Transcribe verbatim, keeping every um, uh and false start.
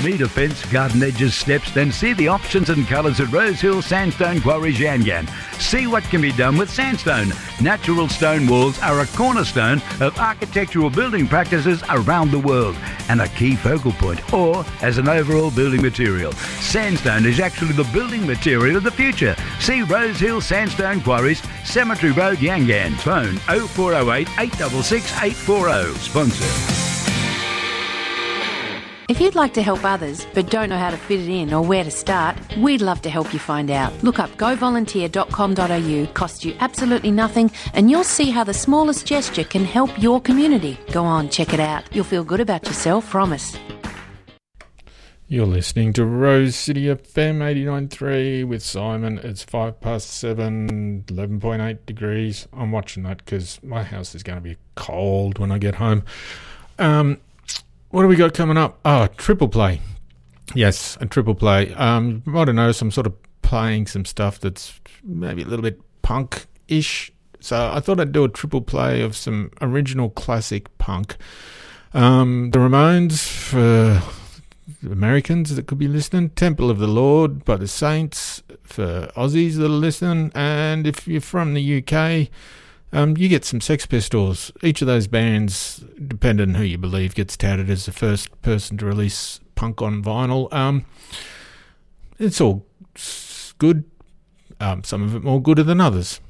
Need a fence, garden edges, steps? Then see the options and colours at Rosehill Sandstone Quarries Yangan. See what can be done with sandstone. Natural stone walls are a cornerstone of architectural building practices around the world and a key focal point, or as an overall building material. Sandstone is actually the building material of the future. See Rosehill Sandstone Quarries, Cemetery Road, Yangan. Phone oh four oh eight, eight six six, eight four oh. Sponsor. If you'd like to help others but don't know how to fit it in or where to start, we'd love to help you find out. Look up go volunteer dot com dot a u, costs you absolutely nothing, and you'll see how the smallest gesture can help your community. Go on, check it out. You'll feel good about yourself, promise. You're listening to Rose City F M eighty-nine point three with Simon. It's five past seven, eleven point eight degrees. I'm watching that because my house is going to be cold when I get home. Um... What do we got coming up? Oh, Triple Play. Yes, a Triple Play. Um, you might have noticed I'm sort of playing some stuff that's maybe a little bit punk-ish. So I thought I'd do a Triple Play of some original classic punk. Um, the Ramones, for Americans that could be listening. Temple of the Lord by the Saints, for Aussies that are listening. And if you're from the U K... Um, you get some Sex Pistols. Each of those bands, depending on who you believe, gets touted as the first person to release punk on vinyl. Um, it's all good. Um, some of it more gooder than others.